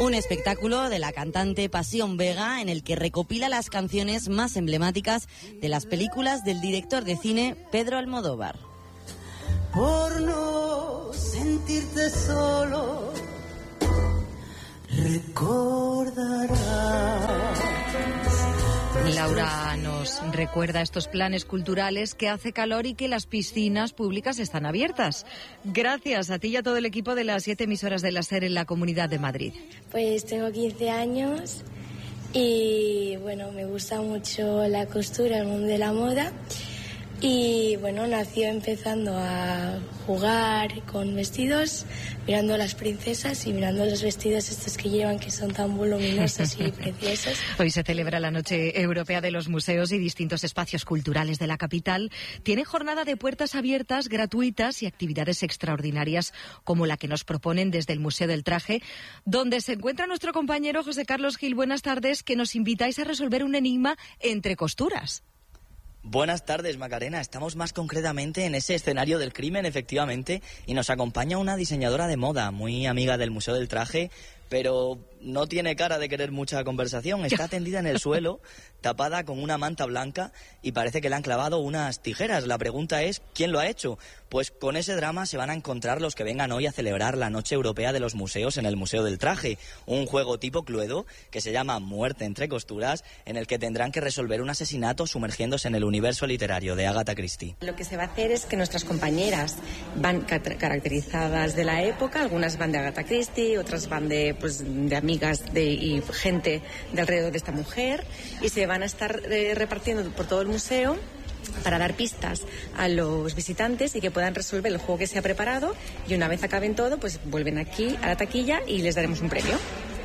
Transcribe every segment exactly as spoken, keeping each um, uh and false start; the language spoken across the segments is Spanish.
Un espectáculo de la cantante Pasión Vega en el que recopila las canciones más emblemáticas de las películas del director de cine Pedro Almodóvar. Por no sentirte solo, recordarás. Laura nos recuerda estos planes culturales, que hace calor y que las piscinas públicas están abiertas. Gracias a ti y a todo el equipo de las siete emisoras de la SER en la Comunidad de Madrid. Pues tengo quince años y bueno, me gusta mucho la costura, el mundo de la moda. Y bueno, nació empezando a jugar con vestidos, mirando a las princesas y mirando los vestidos estos que llevan, que son tan voluminosos y preciosos. Hoy se celebra la Noche Europea de los Museos y distintos espacios culturales de la capital tienen jornada de puertas abiertas, gratuitas y actividades extraordinarias como la que nos proponen desde el Museo del Traje, donde se encuentra nuestro compañero José Carlos Gil. Buenas tardes, que nos invitáis a resolver un enigma entre costuras. Buenas tardes, Macarena. Estamos más concretamente en ese escenario del crimen, efectivamente, y nos acompaña una diseñadora de moda, muy amiga del Museo del Traje, pero no tiene cara de querer mucha conversación. Está tendida en el suelo, tapada con una manta blanca, y parece que le han clavado unas tijeras. La pregunta es, ¿quién lo ha hecho? Pues con ese drama se van a encontrar los que vengan hoy a celebrar la Noche Europea de los Museos en el Museo del Traje, un juego tipo Cluedo que se llama Muerte entre costuras, en el que tendrán que resolver un asesinato sumergiéndose en el universo literario de Agatha Christie. Lo que se va a hacer es que nuestras compañeras van caracterizadas de la época, algunas van de Agatha Christie, otras van de, pues, de amigas de, y gente de alrededor de esta mujer, y se van a estar eh, repartiendo por todo el museo para dar pistas a los visitantes y que puedan resolver el juego que se ha preparado, y una vez acaben todo, pues vuelven aquí a la taquilla y les daremos un premio.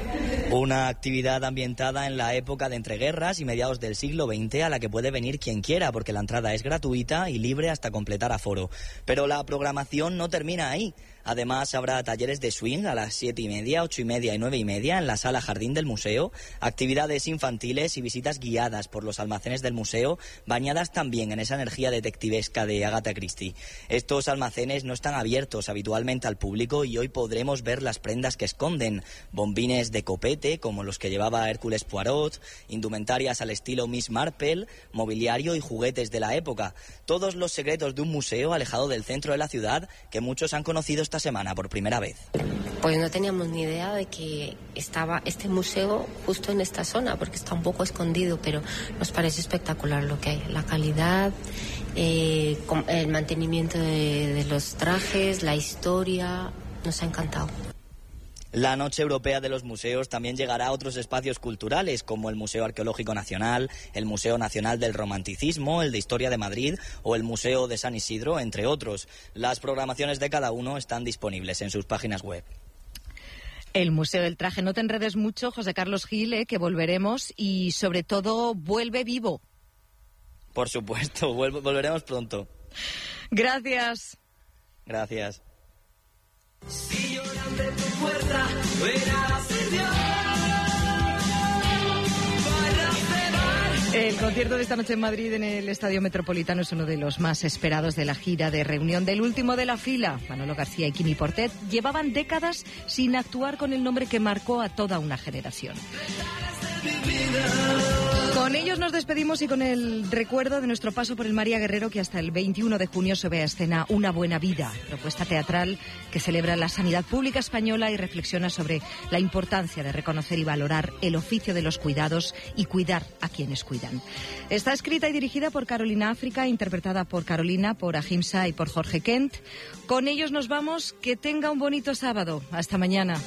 Una actividad ambientada en la época de entreguerras y mediados del siglo veinte, a la que puede venir quien quiera, porque la entrada es gratuita y libre hasta completar aforo. Pero la programación no termina ahí. Además, habrá talleres de swing a las siete y media, ocho y media y nueve y media en la sala jardín del museo, actividades infantiles y visitas guiadas por los almacenes del museo, bañadas también en esa energía detectivesca de Agatha Christie. Estos almacenes no están abiertos habitualmente al público y hoy podremos ver las prendas que esconden: bombines de copete, como los que llevaba Hércules Poirot, indumentarias al estilo Miss Marple, mobiliario y juguetes de la época. Todos los secretos de un museo alejado del centro de la ciudad, que muchos han conocido esta semana por primera vez. Pues no teníamos ni idea de que estaba este museo justo en esta zona, porque está un poco escondido, pero nos parece espectacular lo que hay. La calidad, eh, el mantenimiento de, de los trajes, la historia, nos ha encantado. La Noche Europea de los Museos también llegará a otros espacios culturales, como el Museo Arqueológico Nacional, el Museo Nacional del Romanticismo, el de Historia de Madrid o el Museo de San Isidro, entre otros. Las programaciones de cada uno están disponibles en sus páginas web. El Museo del Traje, no te enredes mucho, José Carlos Gil, eh, que volveremos, y sobre todo vuelve vivo. Por supuesto, vuelvo, volveremos pronto. Gracias. Gracias. Si lloran de tu puerta, verás el Dios. El concierto de esta noche en Madrid, en el Estadio Metropolitano, es uno de los más esperados de la gira de reunión del último de la fila. Manolo García y Quimi Portet llevaban décadas sin actuar con el nombre que marcó a toda una generación. Con ellos nos despedimos y con el recuerdo de nuestro paso por el María Guerrero, que hasta el veintiuno de junio se ve a escena Una buena vida, propuesta teatral que celebra la sanidad pública española y reflexiona sobre la importancia de reconocer y valorar el oficio de los cuidados y cuidar a quienes cuidan. Está escrita y dirigida por Carolina África, interpretada por Carolina, por Ahimsa y por Jorge Kent. Con ellos nos vamos. Que tenga un bonito sábado. Hasta mañana.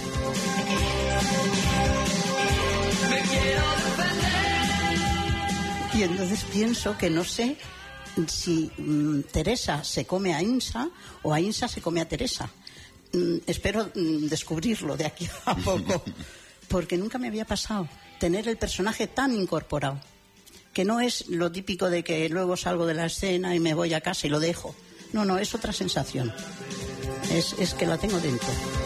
Y entonces pienso que no sé si mmm, Teresa se come a Ahimsa o Ahimsa se come a Teresa. Mm, espero mm, descubrirlo de aquí a poco, porque nunca me había pasado tener el personaje tan incorporado, que no es lo típico de que luego salgo de la escena y me voy a casa y lo dejo. No, no, es otra sensación. Es, es que la tengo dentro.